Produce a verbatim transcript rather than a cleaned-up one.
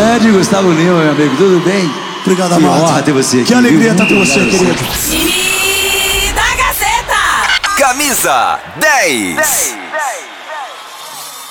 Grande Gustavo Lima, meu amigo, tudo bem? Obrigado, que amado. honra ter você aqui. Que alegria estar Muito com você, obrigado a querido. Time da Gazeta. Camisa dez.